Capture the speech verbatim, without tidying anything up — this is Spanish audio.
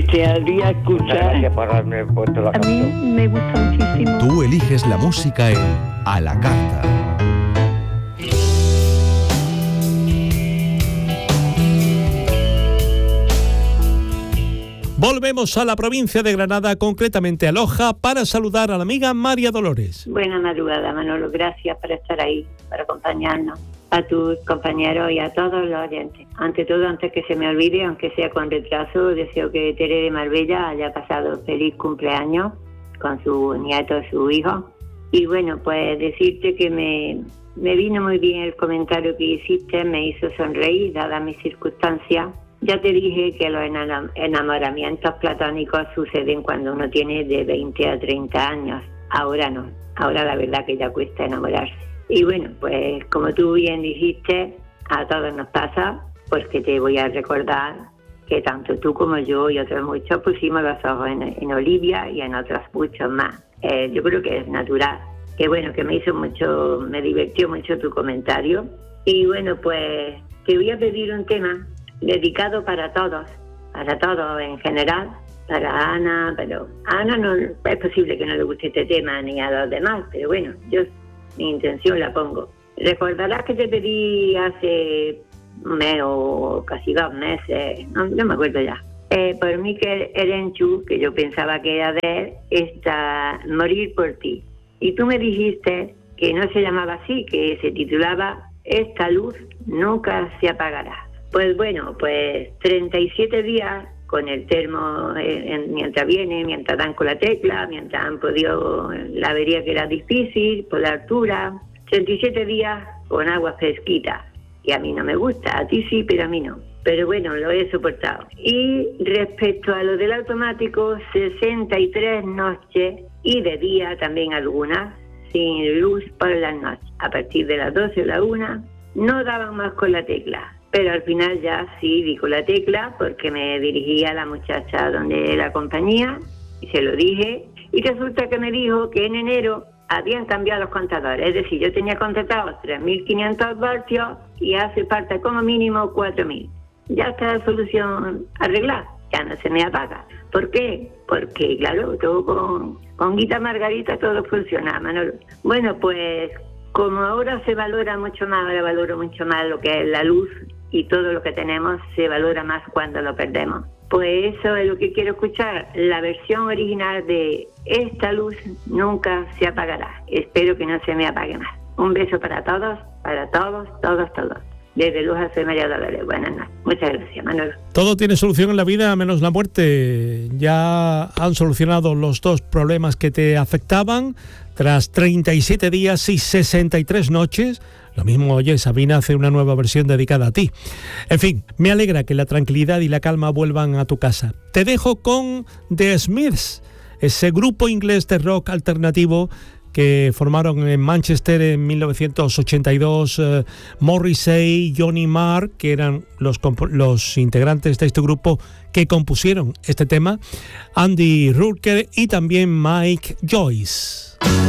desearía escuchar. Gracias por haberme puesto la A mí canción. me gusta muchísimo. Tú eliges la música en A la Carta. Volvemos a la provincia de Granada, concretamente a Loja, para saludar a la amiga María Dolores. Buena madrugada, Manolo. Gracias por estar ahí, por acompañarnos. A tus compañeros y a todos los oyentes. Ante todo, antes que se me olvide, aunque sea con retraso, deseo que Tere de Marbella haya pasado feliz cumpleaños con su nieto y su hijo. Y bueno, pues decirte que me, me vino muy bien el comentario que hiciste, me hizo sonreír, dadas mis circunstancias. Ya te dije que los enamoramientos platónicos suceden cuando uno tiene de veinte a treinta años. Ahora no, ahora la verdad que ya cuesta enamorarse. Y bueno, pues como tú bien dijiste, a todos nos pasa, porque te voy a recordar que tanto tú como yo y otros muchos pusimos los ojos en, en Olivia y en otros muchos más. Eh, yo creo que es natural. Que bueno, que me hizo mucho, me divirtió mucho tu comentario. Y bueno, pues te voy a pedir un tema dedicado para todos, para todos en general, para Ana, pero a Ana no es posible que no le guste este tema ni a los demás, pero bueno, yo mi intención la pongo. Recordarás que te pedí hace un mes o casi dos meses, no, no me acuerdo ya, eh, por mí que Erenchu, que yo pensaba que era de él, está Morir por ti. Y tú me dijiste que no se llamaba así, que se titulaba Esta luz nunca se apagará. Pues bueno, pues treinta y siete días con el termo eh, en, mientras viene, mientras dan con la tecla, mientras han podido la avería que era difícil, por la altura. treinta y siete días con agua fresquita. Y a mí no me gusta, a ti sí, pero a mí no. Pero bueno, lo he soportado. Y respecto a lo del automático, sesenta y tres noches y de día también algunas, sin luz por las noches. A partir de las doce o la una, no daban más con la tecla. Pero al final ya sí di con la tecla porque me dirigía a la muchacha donde la compañía y se lo dije. Y resulta que me dijo que en enero habían cambiado los contadores. Es decir, yo tenía contratados tres mil quinientos voltios y hace falta como mínimo cuatro mil. Ya está la solución arreglada, ya no se me apaga. ¿Por qué? Porque, claro, todo con, con Guita Margarita todo funciona, Manolo. Bueno, pues como ahora se valora mucho más, ahora valoro mucho más lo que es la luz y todo lo que tenemos se valora más cuando lo perdemos. Pues eso es lo que quiero escuchar, la versión original de Esta luz nunca se apagará. Espero que no se me apague más. Un beso para todos, para todos, todos, todos. Desde Luz soy María Dolores. Buenas noches. Muchas gracias, Manolo. Todo tiene solución en la vida menos la muerte. Ya han solucionado los dos problemas que te afectaban tras treinta y siete días y sesenta y tres noches. Lo mismo, oye, Sabina hace una nueva versión dedicada a ti. En fin, me alegra que la tranquilidad y la calma vuelvan a tu casa. Te dejo con The Smiths, ese grupo inglés de rock alternativo que formaron en Manchester en mil novecientos ochenta y dos, eh, Morrissey, Johnny Marr, que eran los, los integrantes de este grupo que compusieron este tema, Andy Rourke y también Mike Joyce.